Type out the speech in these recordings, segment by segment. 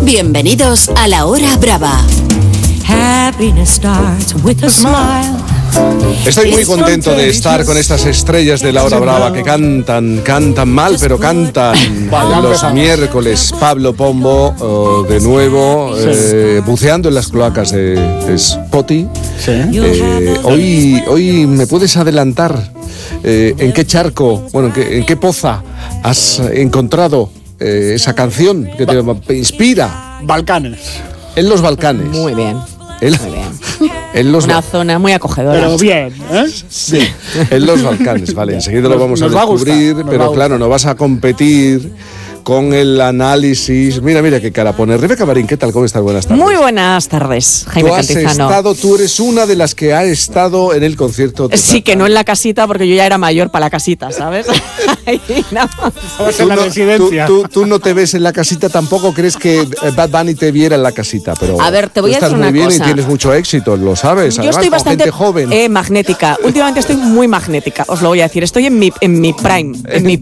Bienvenidos a La Hora Brava. Happiness starts with a smile. Estoy muy contento de estar con estas estrellas de La Hora Brava que cantan mal, pero cantan los miércoles. Pablo Pombo, de nuevo, buceando en las cloacas de Spotify. Hoy me puedes adelantar en qué charco, bueno, en qué poza has encontrado esa canción que te inspira. Balcanes. En los Balcanes. Muy bien. Muy bien. Una zona muy acogedora. Pero bien, ¿eh? Sí, en los Balcanes, vale, enseguida lo vamos a descubrir, pero claro, no vas a competir con el análisis. Mira qué cara pone. Rebeca Marín, ¿qué tal? ¿Cómo estás? Buenas tardes. Muy buenas tardes, Jaime Cantizano. Tú eres una de las que ha estado en el concierto de Sí, que no en la casita, porque yo ya era mayor para la casita, ¿sabes? En la residencia. Tú no te ves en la casita, tampoco crees que Bad Bunny te viera en la casita, pero a ver, te voy a decir una cosa. Estás muy bien y tienes mucho éxito, lo sabes. Yo además, estoy bastante gente joven. Magnética. Últimamente estoy muy magnética, os lo voy a decir. Estoy en mi prime.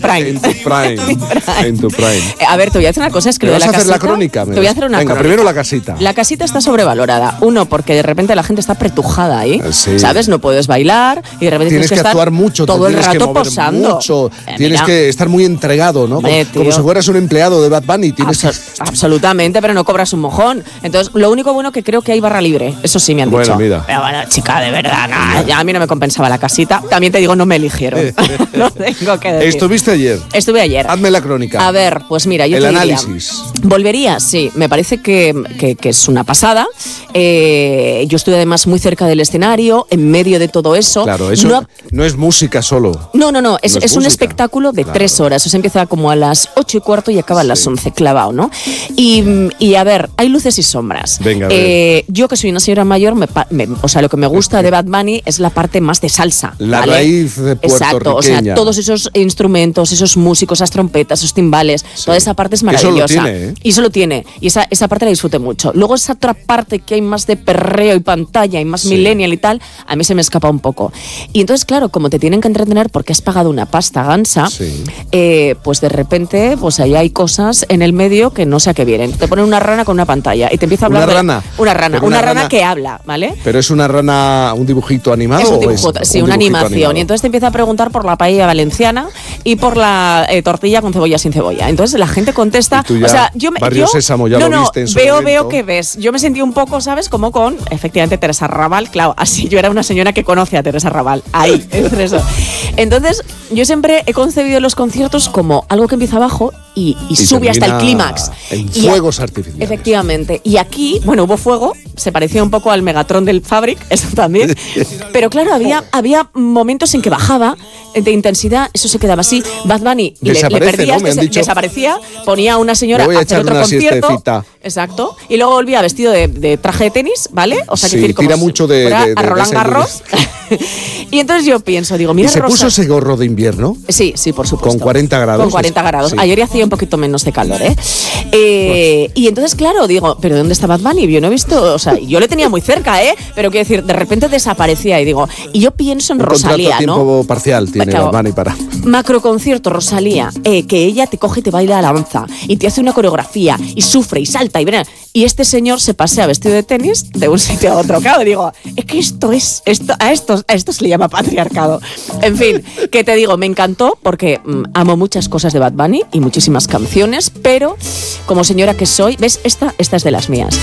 En tu prime. A ver, te voy a decir una cosa, es que lo de la casita... ¿Vas a hacer la crónica? Te voy a hacer una crónica. Primero la casita. La casita está sobrevalorada. Uno, porque de repente la gente está pretujada ahí, sí. ¿sabes? No puedes bailar y de repente tienes que actuar mucho, todo el rato posando. Mucho. Tienes que estar muy entregado, ¿no? Como si fueras un empleado de Bad Bunny. Absolutamente, pero no cobras un mojón. Entonces, lo único bueno que creo que hay barra libre. Eso sí me han dicho. Mira. Pero bueno, chica, de verdad, ya a mí no me compensaba la casita. También te digo, no me eligieron. Lo tengo que decir. ¿Estuviste ayer? Estuve ayer. Hazme la crónica. A ver, pues mira, yo el te análisis. Diría, volvería, sí. Me parece que es una pasada. Yo estuve además muy cerca del escenario, en medio de todo eso. Claro, eso no es música solo. No. Es un espectáculo de 3 horas. O sea, empieza como a las 8:15 y acaba a las 11, clavado, ¿no? Y a ver, hay luces y sombras. Venga, yo que soy una señora mayor, o sea, lo que me gusta de Bad Bunny es la parte más de salsa. La ¿vale? raíz de puertorriqueña. Exacto, o sea, todos esos instrumentos, esos músicos, esas trompetas, esos timbales, toda esa parte es maravillosa. Y eso lo tiene. Y esa parte la disfruté mucho. Luego esa otra parte que hay más de perreo y pantalla y más millennial y tal, a mí se me escapa un poco. Y entonces, claro, como te tienen que entretener porque has pagado una pasta gansa, pues de repente, pues ahí hay cosas en el medio que no sé a qué vienen. Te ponen una rana con una pantalla y te empieza a hablar Una rana que habla, ¿vale? Pero es una rana, un dibujito animado. Es un dibujo, sí, una animación. Animado. Y entonces te empieza a preguntar por la paella valenciana y por la tortilla con cebolla sin cebolla. Entonces la gente contesta, o sea, Barrio Sésamo ya lo viste en su momento. Veo que ves. Yo me sentí un poco, ¿sabes? Como con, efectivamente, Teresa Raval. Claro, así yo era una señora que conoce a Teresa Raval. Ahí, entre eso. Entonces, yo siempre he concebido los conciertos como algo que empieza abajo y sube hasta el clímax. En fuegos artificiales. Efectivamente. Y aquí, bueno, hubo fuego, se parecía un poco al Megatron del Fabric, eso también. Pero claro, había momentos en que bajaba de intensidad, eso se quedaba así. Bad Bunny le perdía, ¿no? desaparecía, ponía a una señora a hacer otro concierto. Exacto. Y luego volvía vestido de traje de tenis, ¿vale? O sea, que decir, como tira mucho de a Roland Garros. Y entonces yo pienso, digo, mira, ¿y se Rosa, puso ese gorro de invierno? Sí, por supuesto. Con 40 grados. Con 40 grados. Sí. Ayer hacía un poquito menos de calor, ¿eh? Y entonces, claro, digo, ¿pero dónde está Bad Bunny? Yo no he visto, o sea, yo le tenía muy cerca, ¿eh? Pero quiero decir, de repente desaparecía y digo, y yo pienso en Rosalía, ¿no? Un tiempo parcial tiene Bad Bunny para... Macroconcierto, Rosalía, que ella te coge y te baila a la danza y te hace una coreografía y sufre y salta y ven, y este señor se pasea vestido de tenis de un sitio a otro. Claro, digo, es que a esto se le llama patriarcado. En fin, que te digo, me encantó porque amo muchas cosas de Bad Bunny y muchísimas canciones, pero como señora que soy, ¿ves? Esta es de las mías.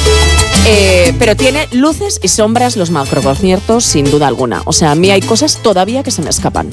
Pero tiene luces y sombras los macroconciertos, sin duda alguna. O sea, a mí hay cosas todavía que se me escapan.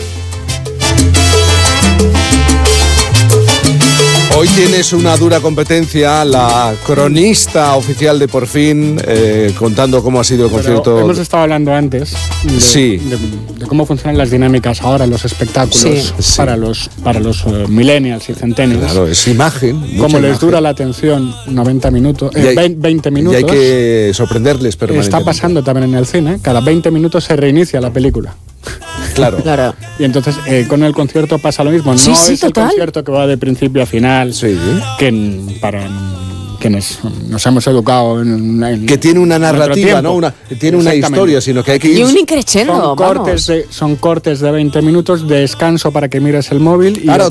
Hoy tienes una dura competencia, la cronista oficial de Por Fin, contando cómo ha sido el concierto. Hemos estado hablando antes de cómo funcionan las dinámicas ahora en los espectáculos para los millennials y centennials. Claro, es imagen. Cómo les dura la atención 90 minutos, 20 minutos. Y hay que sorprenderles permanentemente. Está pasando también en el cine, cada 20 minutos se reinicia la película. Claro. Y entonces con el concierto pasa lo mismo. No es total. El concierto que va de principio a final, que para quienes nos hemos educado que tiene una narrativa, ¿no? Tiene una historia, sino que hay que ir... Y un increchendo, son cortes de 20 minutos de descanso para que mires el móvil y claro,